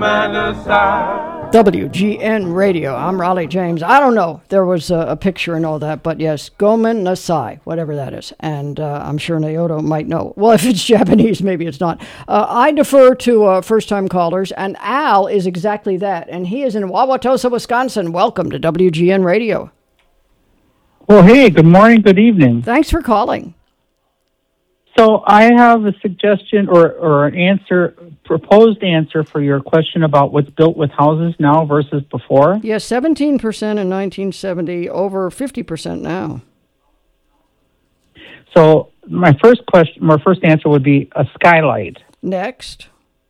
WGN Radio. I'm Raleigh James. I don't know. There was a picture and all that, but yes, Gomen Nasai, whatever that is. And I'm sure Naoto might know. Well, if it's Japanese, maybe it's not. I defer to first-time callers, and Al is exactly that. And he is in Wauwatosa, Wisconsin. Welcome to WGN Radio. Well, hey, good morning, good evening. Thanks for calling. So I have a suggestion or an answer, proposed answer for your question about what's built with houses now versus before. Yes, 17% in 1970, over 50% now. So my first answer would be a skylight. Next.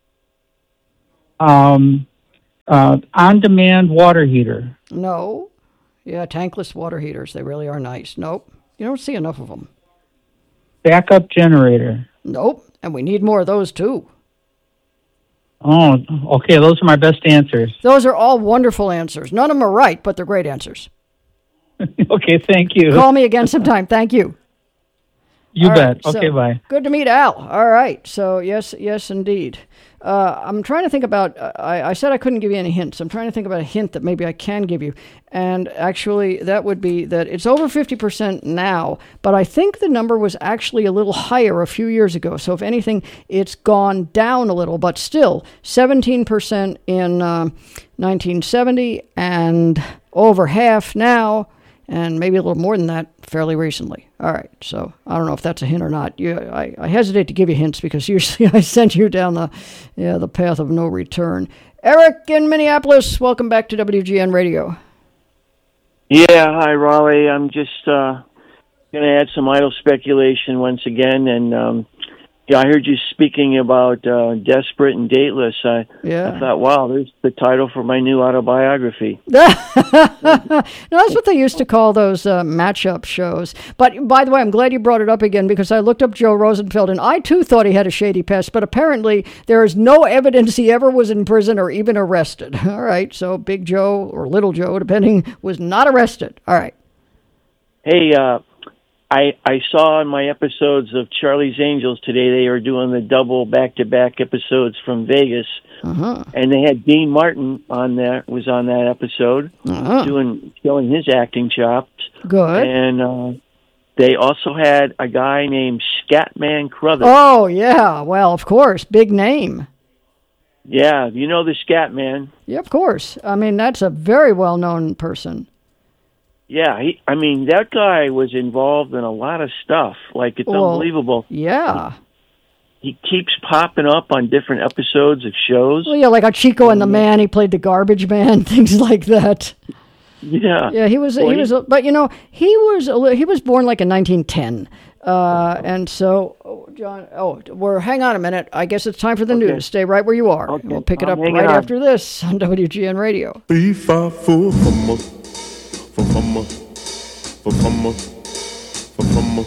On-demand water heater. No. Yeah, tankless water heaters. They really are nice. Nope. You don't see enough of them. Backup generator. Nope. And we need more of those, too. Oh, okay. Those are my best answers. Those are all wonderful answers. None of them are right, but they're great answers. Okay, thank you. Call me again sometime. Thank you. You all bet. Right, okay, so, bye. Good to meet Al. All right. So, yes, indeed. I'm trying to think about, I said I couldn't give you any hints. I'm trying to think about a hint that maybe I can give you. And actually, that would be that it's over 50% now, but I think the number was actually a little higher a few years ago. So if anything, it's gone down a little, but still 17% in 1970 and over half now. And maybe a little more than that fairly recently. All right, so I don't know if that's a hint or not. I hesitate to give you hints because usually I send you down the path of no return. Eric in Minneapolis, welcome back to WGN Radio. Yeah, hi, Raleigh. I'm just going to add some idle speculation once again. And I heard you speaking about Desperate and Dateless. I thought, wow, there's the title for my new autobiography. No, that's what they used to call those matchup shows. But by the way, I'm glad you brought it up again because I looked up Joe Rosenfeld, and I too thought he had a shady past, but apparently there is no evidence he ever was in prison or even arrested. All right, so Big Joe or Little Joe, depending, was not arrested. All right. Hey, I saw in my episodes of Charlie's Angels today, they are doing the double back-to-back episodes from Vegas. And they had Dean Martin on that episode, showing his acting chops. Good. And they also had a guy named Scatman Crothers. Oh, yeah. Well, of course. Big name. Yeah, you know the Scatman. Yeah, of course. I mean, that's a very well-known person. Yeah, that guy was involved in a lot of stuff. Like, it's unbelievable. Yeah. He keeps popping up on different episodes of shows. Well, yeah, like a Chico and the Man. He played the garbage man, things like that. Yeah. Yeah, he was, but he was born like in 1910. And so, John, hang on a minute. I guess it's time for the news. Stay right where you are. Okay. We'll pick it up right after this on WGN Radio. 3, 5, 4, 5, 4, 5, 4, 5, 4,